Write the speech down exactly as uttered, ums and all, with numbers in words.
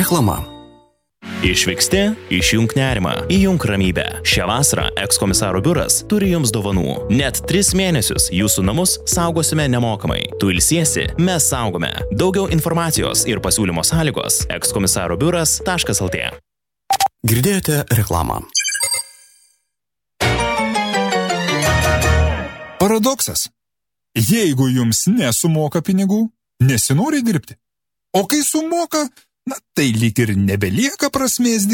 Reklama. Išvyksti, išjunk nerimą, įjunk ramybę. Šią vasarą ekskomisaro biuras turi jums dovanų. Net tris mėnesius jūsų namus saugosime nemokamai. Tu ilsiesi, mes saugome. Daugiau informacijos ir pasiūlymo sąlygos ekskomisaro biuras taškas lt. Girdėjote reklamą. Paradoksas. Jeigu jums nesumoka pinigų, nesinori dirbti. O kai sumoka, na tai lyg ir nebelieka prasmės